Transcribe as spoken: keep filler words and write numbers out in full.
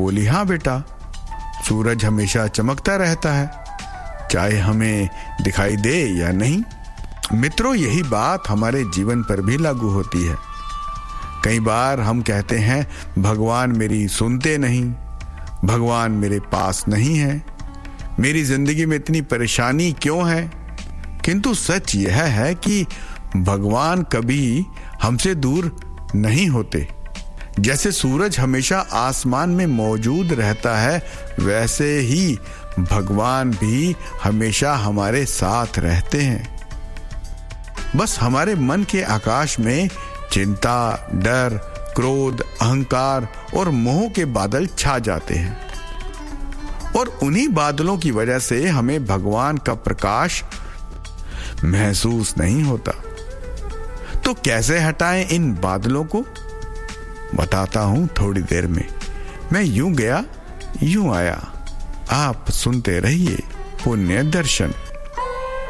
बोली, हाँ बेटा, सूरज हमेशा चमकता रहता है, चाहे हमें दिखाई दे या नहीं। मित्रों, यही बात हमारे जीवन पर भी लागू होती है। कई बार हम कहते हैं, भगवान मेरी सुनते नहीं, भगवान मेरे पास नहीं है, मेरी जिंदगी में इतनी परेशानी क्यों है। किंतु सच यह है कि भगवान कभी हमसे दूर नहीं होते। जैसे सूरज हमेशा आसमान में मौजूद रहता है, वैसे ही भगवान भी हमेशा हमारे साथ रहते हैं। बस हमारे मन के आकाश में चिंता, डर, क्रोध, अहंकार और मोह के बादल छा जाते हैं, और उन्हीं बादलों की वजह से हमें भगवान का प्रकाश महसूस नहीं होता। तो कैसे हटाएं इन बादलों को? बताता हूं थोड़ी देर में। मैं यूं गया यूं आया, आप सुनते रहिए पुण्य दर्शन।